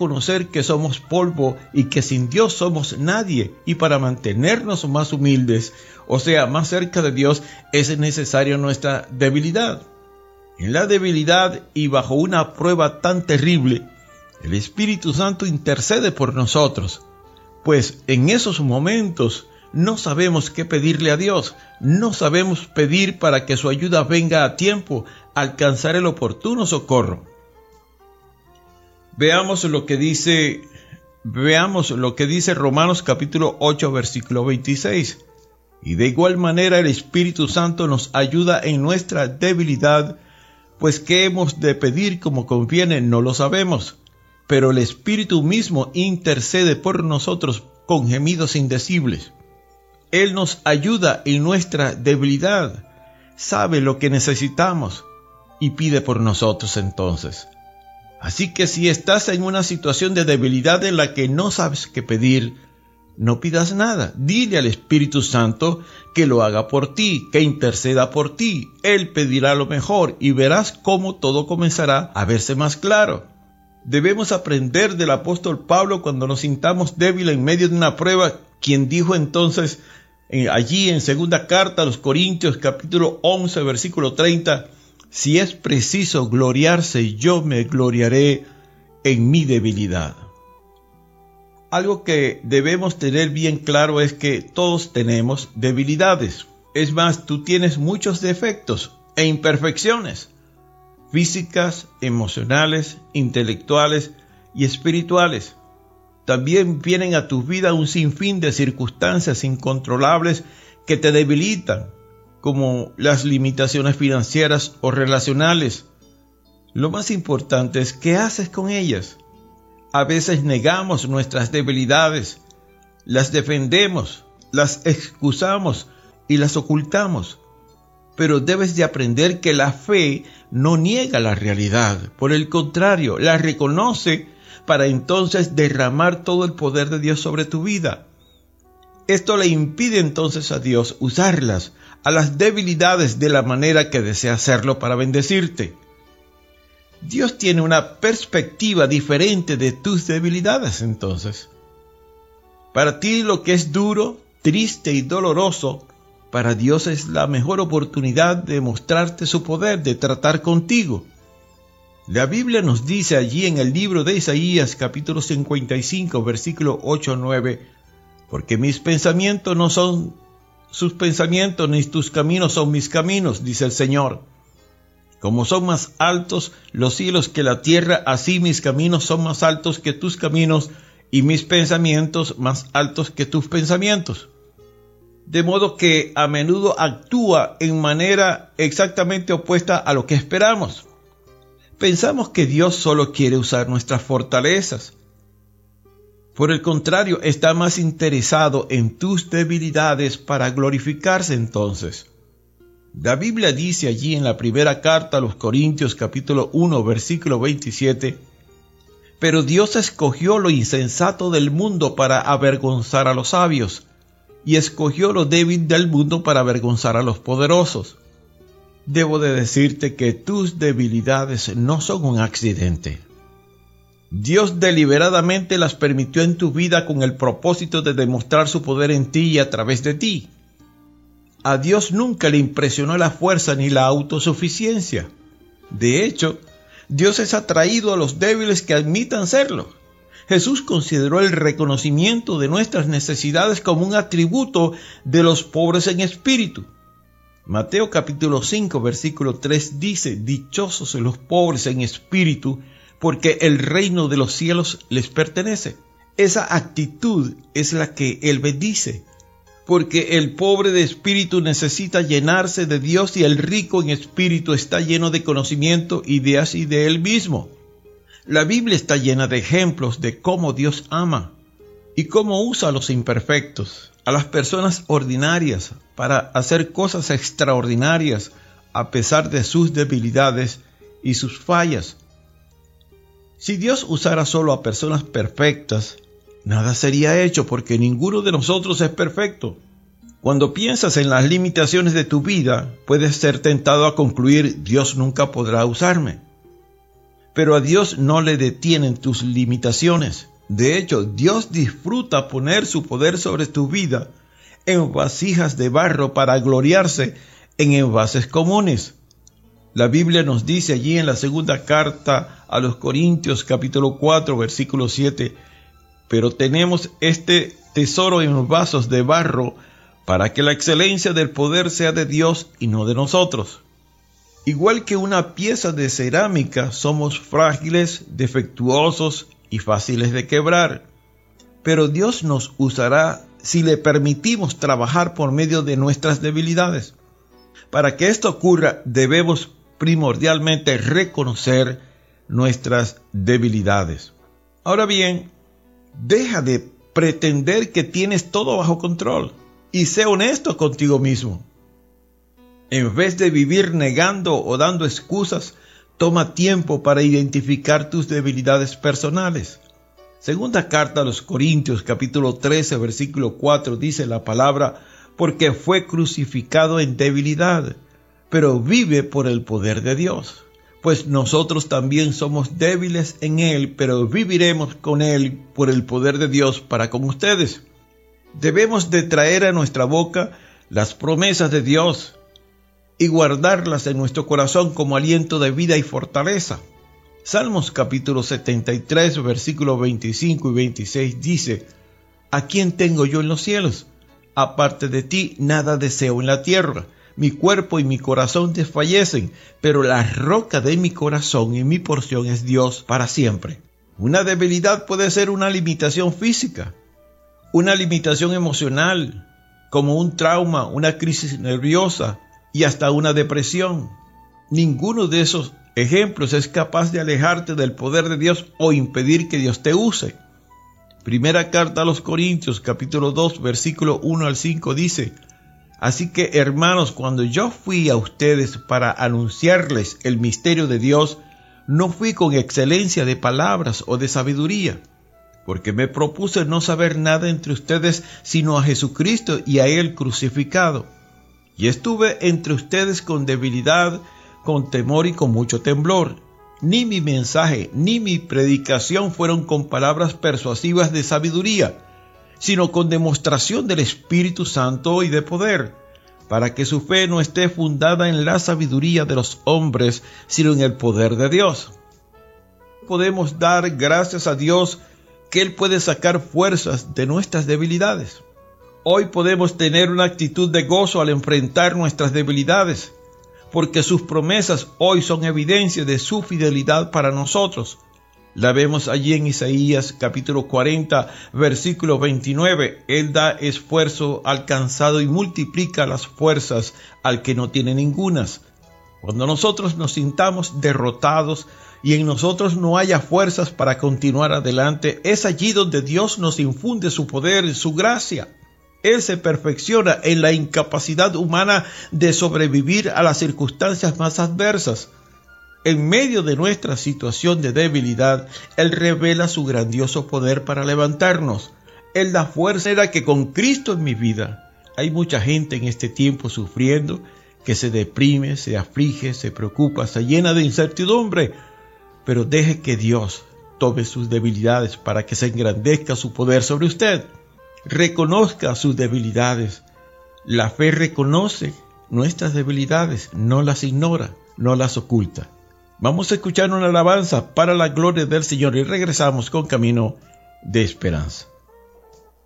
conocer que somos polvo y que sin Dios somos nadie, y para mantenernos más humildes, o sea, más cerca de Dios, es necesaria nuestra debilidad. En la debilidad y bajo una prueba tan terrible, el Espíritu Santo intercede por nosotros, pues en esos momentos no sabemos qué pedirle a Dios, no sabemos pedir para que su ayuda venga a tiempo, alcanzar el oportuno socorro. Veamos lo que dice Romanos capítulo 8, versículo 26. Y de igual manera el Espíritu Santo nos ayuda en nuestra debilidad, pues qué hemos de pedir como conviene no lo sabemos, pero el Espíritu mismo intercede por nosotros con gemidos indecibles. Él nos ayuda en nuestra debilidad, sabe lo que necesitamos y pide por nosotros entonces. Así que si estás en una situación de debilidad en la que no sabes qué pedir, no pidas nada. Dile al Espíritu Santo que lo haga por ti, que interceda por ti. Él pedirá lo mejor y verás cómo todo comenzará a verse más claro. Debemos aprender del apóstol Pablo cuando nos sintamos débiles en medio de una prueba, quien dijo entonces allí en segunda carta a los Corintios capítulo 11 versículo 30, si es preciso gloriarse, yo me gloriaré en mi debilidad. Algo que debemos tener bien claro es que todos tenemos debilidades. Es más, tú tienes muchos defectos e imperfecciones físicas, emocionales, intelectuales y espirituales. También vienen a tu vida un sinfín de circunstancias incontrolables que te debilitan, como las limitaciones financieras o relacionales. Lo más importante es qué haces con ellas. A veces negamos nuestras debilidades, las defendemos, las excusamos y las ocultamos. Pero debes de aprender que la fe no niega la realidad, por el contrario, la reconoce para entonces derramar todo el poder de Dios sobre tu vida. Esto le impide entonces a Dios usarlas, a las debilidades de la manera que desea hacerlo para bendecirte. Dios tiene una perspectiva diferente de tus debilidades entonces. Para ti lo que es duro, triste y doloroso, para Dios es la mejor oportunidad de mostrarte su poder, de tratar contigo. La Biblia nos dice allí en el libro de Isaías capítulo 55 versículo 8-9, porque mis pensamientos no son sus pensamientos, ni tus caminos son mis caminos, dice el Señor. Como son más altos los cielos que la tierra, así mis caminos son más altos que tus caminos, y mis pensamientos más altos que tus pensamientos. De modo que a menudo actúa en manera exactamente opuesta a lo que esperamos. Pensamos que Dios solo quiere usar nuestras fortalezas. Por el contrario, está más interesado en tus debilidades para glorificarse entonces. La Biblia dice allí en la primera carta a los Corintios capítulo 1 versículo 27, pero Dios escogió lo insensato del mundo para avergonzar a los sabios, y escogió lo débil del mundo para avergonzar a los poderosos. Debo de decirte que tus debilidades no son un accidente. Dios deliberadamente las permitió en tu vida con el propósito de demostrar su poder en ti y a través de ti. A Dios nunca le impresionó la fuerza ni la autosuficiencia. De hecho, Dios es atraído a los débiles que admitan serlo. Jesús consideró el reconocimiento de nuestras necesidades como un atributo de los pobres en espíritu. Mateo capítulo 5 versículo 3 dice, dichosos los pobres en espíritu, porque el reino de los cielos les pertenece. Esa actitud es la que Él bendice, porque el pobre de espíritu necesita llenarse de Dios y el rico en espíritu está lleno de conocimiento, ideas y de Él mismo. La Biblia está llena de ejemplos de cómo Dios ama y cómo usa a los imperfectos, a las personas ordinarias, para hacer cosas extraordinarias a pesar de sus debilidades y sus fallas. Si Dios usara solo a personas perfectas, nada sería hecho porque ninguno de nosotros es perfecto. Cuando piensas en las limitaciones de tu vida, puedes ser tentado a concluir, Dios nunca podrá usarme. Pero a Dios no le detienen tus limitaciones. De hecho, Dios disfruta poner su poder sobre tu vida en vasijas de barro para gloriarse en envases comunes. La Biblia nos dice allí en la segunda carta a los Corintios, capítulo 4, versículo 7, pero tenemos este tesoro en vasos de barro para que la excelencia del poder sea de Dios y no de nosotros. Igual que una pieza de cerámica, somos frágiles, defectuosos y fáciles de quebrar. Pero Dios nos usará si le permitimos trabajar por medio de nuestras debilidades. Para que esto ocurra, debemos primordialmente reconocer nuestras debilidades. Ahora bien, deja de pretender que tienes todo bajo control y sé honesto contigo mismo. En vez de vivir negando o dando excusas, toma tiempo para identificar tus debilidades personales. Segunda carta a los Corintios, capítulo 13, versículo 4, dice la palabra, porque fue crucificado en debilidad, pero vive por el poder de Dios. Pues nosotros también somos débiles en Él, pero viviremos con Él por el poder de Dios para con ustedes. Debemos de traer a nuestra boca las promesas de Dios y guardarlas en nuestro corazón como aliento de vida y fortaleza. Salmos capítulo 73, versículos 25 y 26 dice, ¿a quién tengo yo en los cielos? Aparte de ti, nada deseo en la tierra. Mi cuerpo y mi corazón desfallecen, pero la roca de mi corazón y mi porción es Dios para siempre. Una debilidad puede ser una limitación física, una limitación emocional, como un trauma, una crisis nerviosa y hasta una depresión. Ninguno de esos ejemplos es capaz de alejarte del poder de Dios o impedir que Dios te use. Primera carta a los Corintios, capítulo 2, versículo 1 al 5 dice, así que, hermanos, cuando yo fui a ustedes para anunciarles el misterio de Dios, no fui con excelencia de palabras o de sabiduría, porque me propuse no saber nada entre ustedes sino a Jesucristo y a Él crucificado. Y estuve entre ustedes con debilidad, con temor y con mucho temblor. Ni mi mensaje ni mi predicación fueron con palabras persuasivas de sabiduría, sino con demostración del Espíritu Santo y de poder, para que su fe no esté fundada en la sabiduría de los hombres, sino en el poder de Dios. Podemos dar gracias a Dios que Él puede sacar fuerzas de nuestras debilidades. Hoy podemos tener una actitud de gozo al enfrentar nuestras debilidades, porque sus promesas hoy son evidencia de su fidelidad para nosotros. La vemos allí en Isaías capítulo 40, versículo 29. Él da esfuerzo al cansado y multiplica las fuerzas al que no tiene ningunas. Cuando nosotros nos sintamos derrotados y en nosotros no haya fuerzas para continuar adelante, es allí donde Dios nos infunde su poder y su gracia. Él se perfecciona en la incapacidad humana de sobrevivir a las circunstancias más adversas. En medio de nuestra situación de debilidad, Él revela su grandioso poder para levantarnos. Él da fuerza para que con Cristo en mi vida. Hay mucha gente en este tiempo sufriendo, que se deprime, se aflige, se preocupa, se llena de incertidumbre. Pero deje que Dios tome sus debilidades para que se engrandezca su poder sobre usted. Reconozca sus debilidades. La fe reconoce nuestras debilidades, no las ignora, no las oculta. Vamos a escuchar una alabanza para la gloria del Señor y regresamos con Camino de Esperanza.